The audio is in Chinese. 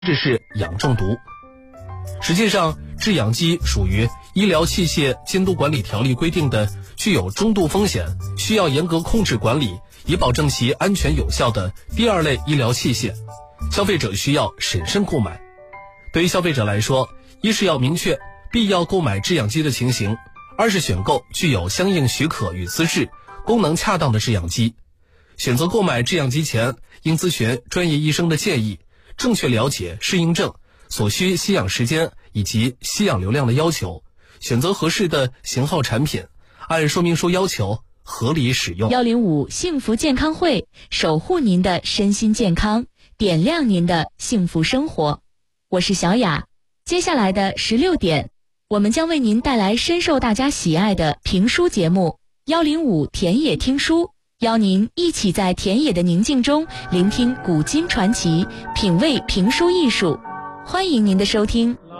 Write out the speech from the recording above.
这是氧中毒。实际上，制氧机属于医疗器械监督管理条例规定的具有中度风险，需要严格控制管理，以保证其安全有效的第二类医疗器械。消费者需要审慎购买。对于消费者来说，一是要明确必要购买制氧机的情形，二是选购具有相应许可与资质、功能恰当的制氧机。选择购买制氧机前，应咨询专业医生的建议，正确了解适应症、所需吸氧时间以及吸氧流量的要求，选择合适的型号产品，按说明书要求合理使用。 105幸福健康会，守护您的身心健康，点亮您的幸福生活。我是小雅。接下来的16点，我们将为您带来深受大家喜爱的评书节目105田野听书，邀您一起在田野的宁静中聆听古今传奇，品味评书艺术。欢迎您的收听。